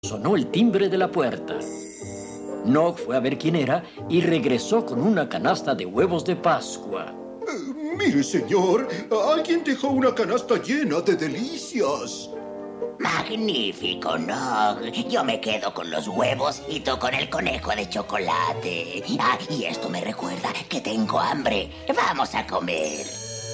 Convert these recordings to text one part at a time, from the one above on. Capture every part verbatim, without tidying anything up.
Sonó el timbre de la puerta. Nog fue a ver quién era y regresó con una canasta de huevos de Pascua. Uh, mire, señor, alguien dejó una canasta llena de delicias. Magnífico, Nog. Yo me quedo con los huevos y tú con el conejo de chocolate. Ah, y esto me recuerda que tengo hambre. Vamos a comer.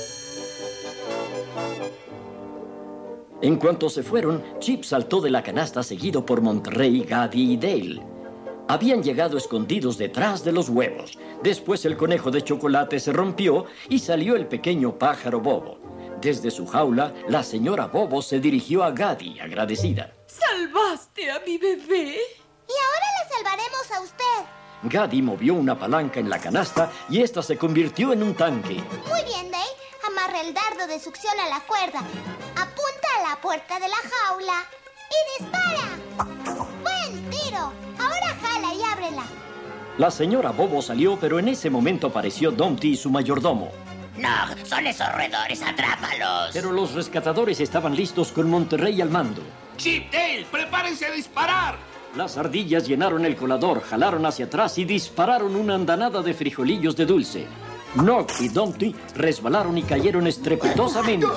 En cuanto se fueron, Chip saltó de la canasta seguido por Monterrey, Gaddy y Dale. Habían llegado escondidos detrás de los huevos. Después el conejo de chocolate se rompió y salió el pequeño pájaro Bobo. Desde su jaula, la señora Bobo se dirigió a Gaddy, agradecida. ¡Salvaste a mi bebé! Y ahora le salvaremos a usted. Gaddy movió una palanca en la canasta y esta se convirtió en un tanque. Muy bien, Dale. Amarra el dardo de succión a la cuerda. Apunta a la puerta de la jaula y dispara. ¡Buen tiro! Ahora jala y ábrela. La señora Bobo salió, pero en ese momento apareció Dumpty y su mayordomo. Nog, son esos roedores, atrápalos. Pero los rescatadores estaban listos con Monterrey al mando. Chip, Dale, prepárense a disparar. Las ardillas llenaron el colador, jalaron hacia atrás y dispararon una andanada de frijolillos de dulce. Nog y Dumpty resbalaron y cayeron estrepitosamente.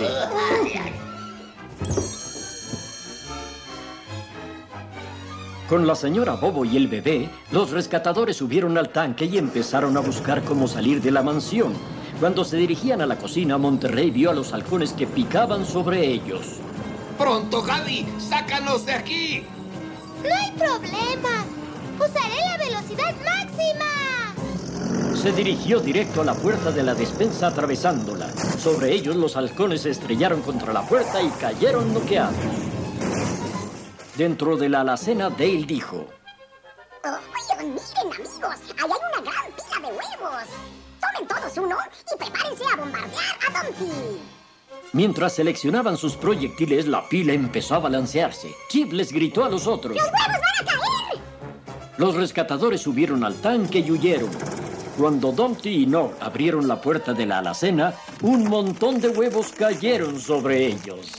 Con la señora Bobo y el bebé, los rescatadores subieron al tanque y empezaron a buscar cómo salir de la mansión. Cuando se dirigían a la cocina, Monterrey vio a los halcones que picaban sobre ellos. ¡Pronto, Gaddy! ¡Sácanos de aquí! No hay problema. Usaré la velocidad máxima. Se dirigió directo a la puerta de la despensa atravesándola. Sobre ellos los halcones se estrellaron contra la puerta y cayeron noqueados. Dentro de la alacena, Dale dijo: Oh, miren, amigos, ahí hay una gran pila de huevos. Tomen todos uno y prepárense a bombardear a Dumpty. Mientras seleccionaban sus proyectiles, la pila empezó a balancearse. Chip les gritó a los otros: ¡Los huevos van a caer! Los rescatadores subieron al tanque y huyeron. Cuando Dumpty y Nog abrieron la puerta de la alacena, un montón de huevos cayeron sobre ellos.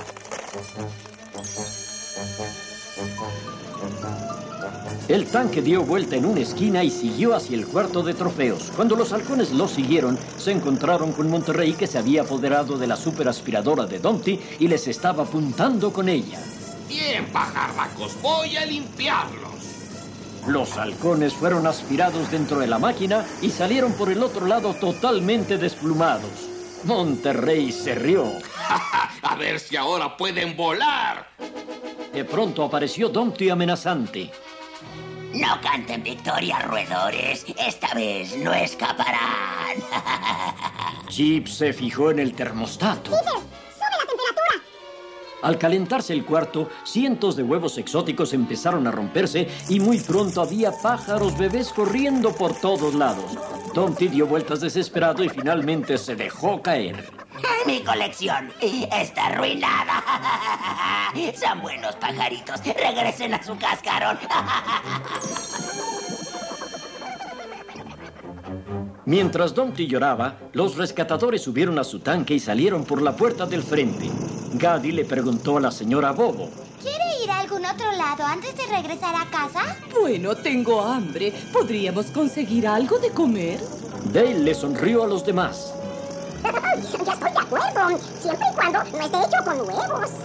El tanque dio vuelta en una esquina y siguió hacia el cuarto de trofeos. Cuando los halcones lo siguieron, se encontraron con Monterrey, que se había apoderado de la superaspiradora de Dumpty y les estaba apuntando con ella. Bien, pajarracos, voy a limpiarlos. Los halcones fueron aspirados dentro de la máquina y salieron por el otro lado totalmente desplumados. Monterrey se rió. A ver si ahora pueden volar. De pronto apareció Dumpty amenazante. No canten victoria, roedores. Esta vez no escaparán. Chip se fijó en el termostato. ¡Peter, sube la temperatura! Al calentarse el cuarto, cientos de huevos exóticos empezaron a romperse y muy pronto había pájaros bebés corriendo por todos lados. Dumpty dio vueltas desesperado y finalmente se dejó caer. Mi colección está arruinada. Son buenos pajaritos. Regresen a su cascarón. Mientras Dumpty lloraba, los rescatadores subieron a su tanque y salieron por la puerta del frente. Gaddy le preguntó a la señora Bobo: ¿Quiere ir a algún otro lado antes de regresar a casa? Bueno, tengo hambre. ¿Podríamos conseguir algo de comer? Dale le sonrió a los demás. Ya estoy de acuerdo, siempre y cuando no esté hecho con huevos.